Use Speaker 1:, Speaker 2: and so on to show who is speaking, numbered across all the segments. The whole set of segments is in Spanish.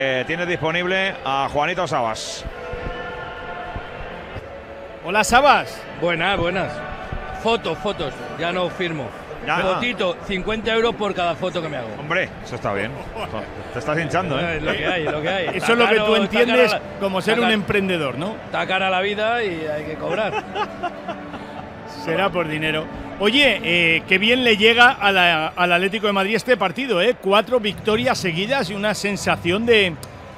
Speaker 1: Tienes disponible a Juanito Sabas.
Speaker 2: Hola, Sabas.
Speaker 3: Buenas. Fotos, ya no firmo. Fotito, 50 euros por cada foto que me hago.
Speaker 1: Hombre, eso está bien. Te estás hinchando, ¿eh?
Speaker 3: Es lo que hay.
Speaker 2: Eso es lo que tú entiendes como ser un emprendedor, ¿no?
Speaker 3: Está cara la vida y hay que cobrar.
Speaker 2: Será por dinero. Oye, qué bien le llega al Atlético de Madrid este partido, ¿eh? 4 victorias seguidas y una sensación de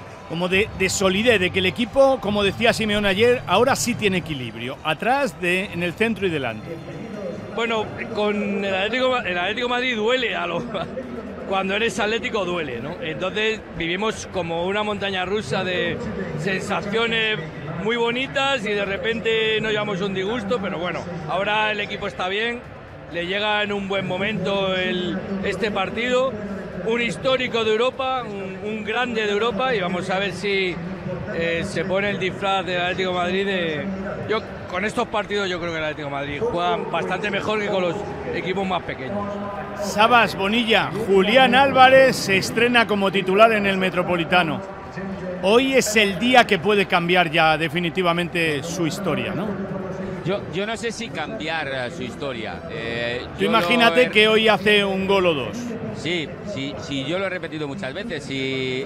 Speaker 2: solidez, de que el equipo, como decía Simeone ayer, ahora sí tiene equilibrio. Atrás, en el centro y delante.
Speaker 3: Bueno, con el Atlético Madrid duele cuando eres atlético duele, ¿no? Entonces vivimos como una montaña rusa de sensaciones muy bonitas y de repente nos llevamos un disgusto, pero bueno, ahora el equipo está bien, le llega en un buen momento este partido, un histórico de Europa, un grande de Europa, y vamos a ver si se pone el disfraz del Atlético de Madrid. Con estos partidos yo creo que el Atlético de Madrid juega bastante mejor que con los equipos más pequeños.
Speaker 2: Sabas, Bonilla, Julián Álvarez se estrena como titular en el Metropolitano. Hoy es el día que puede cambiar ya definitivamente su historia, ¿no?
Speaker 4: Yo no sé si cambiar su historia.
Speaker 2: Tú imagínate que hoy hace un gol o dos.
Speaker 4: Sí, yo lo he repetido muchas veces. Si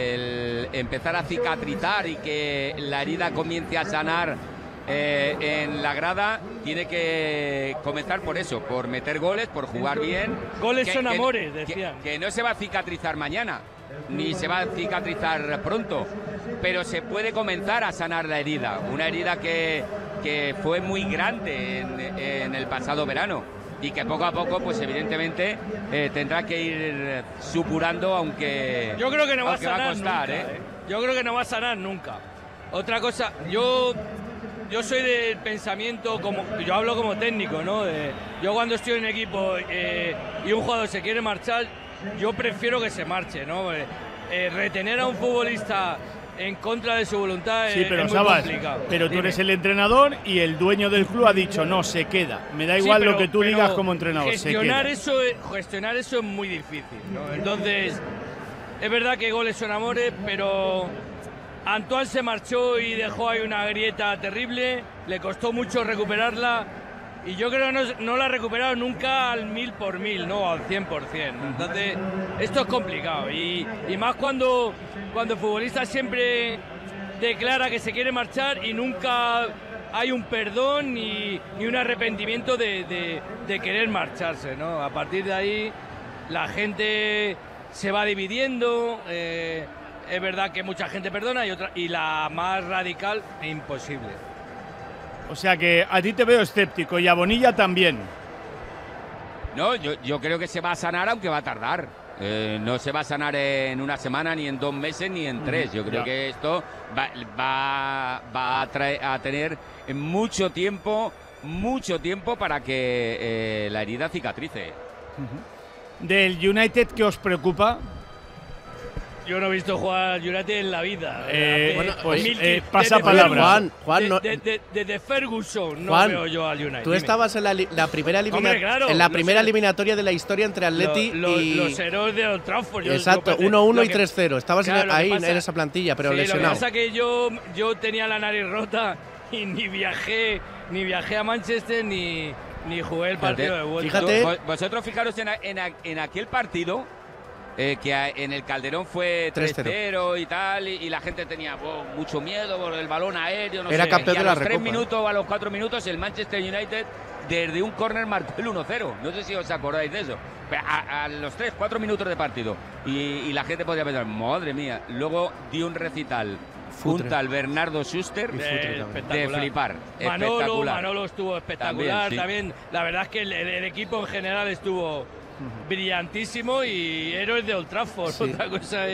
Speaker 4: empezar a cicatrizar y que la herida comience a sanar en la grada, tiene que comenzar por eso, por meter goles, por jugar bien.
Speaker 3: Goles son amores, decían.
Speaker 4: Que no se va a cicatrizar mañana, ni se va a cicatrizar pronto, pero se puede comenzar a sanar la herida. Una herida que fue muy grande en el pasado verano y que poco a poco, pues evidentemente, tendrá que ir supurando, aunque
Speaker 3: yo creo que no va a sanar
Speaker 4: va a costar,
Speaker 3: nunca, Yo creo que no va a sanar nunca. Otra cosa, yo soy del pensamiento, yo hablo como técnico, ¿no? Yo cuando estoy en equipo y un jugador se quiere marchar, yo prefiero que se marche, ¿no? Retener a un futbolista en contra de su voluntad
Speaker 2: sí, pero,
Speaker 3: es muy
Speaker 2: Sabas,
Speaker 3: complicado.
Speaker 2: Pero tú eres el entrenador y el dueño del club ha dicho no, se queda. Me da igual lo que tú digas como entrenador,
Speaker 3: gestionar eso es muy difícil, ¿no? Entonces, es verdad que goles son amores, pero Antoine se marchó y dejó ahí una grieta terrible, le costó mucho recuperarla y yo creo que no la ha recuperado nunca al 1000 por 1000, no al 100%. Entonces, esto es complicado y más cuando el futbolista siempre declara que se quiere marchar y nunca hay un perdón ni un arrepentimiento de querer marcharse, ¿no? A partir de ahí la gente se va dividiendo. Es verdad que mucha gente perdona y la más radical, imposible.
Speaker 2: O sea que a ti te veo escéptico y a Bonilla también.
Speaker 4: No, yo creo que se va a sanar, aunque va a tardar. No se va a sanar en una semana, ni en 2 meses, ni en 3. Yo creo que esto va a tener mucho tiempo para que la herida cicatrice.
Speaker 2: ¿Del United qué os preocupa?
Speaker 3: Yo no he visto jugar United en la vida.
Speaker 2: Pasa palabra.
Speaker 5: Juan,
Speaker 3: desde Ferguson no
Speaker 5: Juan,
Speaker 3: veo yo al United.
Speaker 5: Tú estabas en la primera eliminatoria de la historia entre Atleti y
Speaker 3: los héroes de Old Trafford.
Speaker 5: Exacto, 1-1 y 3-0. Estabas ahí en esa plantilla, pero lesionado.
Speaker 3: Lo que pasa es que yo tenía la nariz rota y ni viajé a Manchester ni jugué el partido de vuelta.
Speaker 5: Fíjate,
Speaker 4: vosotros fijaros en aquel partido. Que en el Calderón fue 3-0 y tal, y la gente tenía mucho miedo por el balón aéreo,
Speaker 5: Era campeón de la
Speaker 4: Recopa. A los 3
Speaker 5: Recopa.
Speaker 4: minutos, a los 4 minutos, el Manchester United desde un córner marcó el 1-0. No sé si os acordáis de eso. A los 3-4 minutos de partido. Y la gente podría pensar, madre mía. Luego dio un recital junto al Bernardo Schuster de flipar.
Speaker 3: Manolo estuvo espectacular
Speaker 4: también.
Speaker 3: La verdad es que el equipo en general estuvo brillantísimo y héroes de Old Trafford. Sí. Otra cosa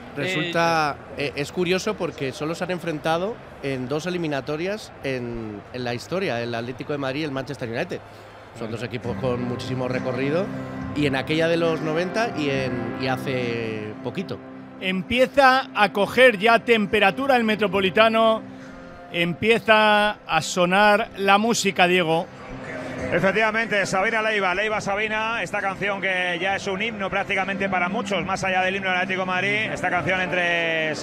Speaker 5: es curioso porque solo se han enfrentado en 2 eliminatorias en la historia, el Atlético de Madrid y el Manchester United. Son 2 equipos con muchísimo recorrido, y en aquella de los 90 y hace poquito.
Speaker 2: Empieza a coger ya temperatura el Metropolitano, empieza a sonar la música, Diego.
Speaker 1: Efectivamente, Sabina Leiva Sabina, esta canción que ya es un himno prácticamente para muchos, más allá del himno del Atlético de Madrid, esta canción entre